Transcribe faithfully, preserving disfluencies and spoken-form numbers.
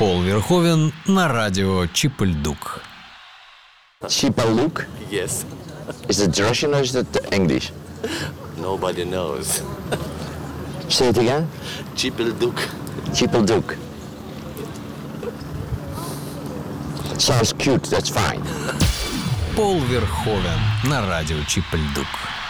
Пол Верховен на радио Чип-и-Ль-Дук. Chipaluk? Yes. Is it Russian or is it English? Nobody knows. Say it again. Chipilduk. Chipalduk. Sounds cute, that's fine. Пол Верховен на радио Чип-и-Ль-Дук.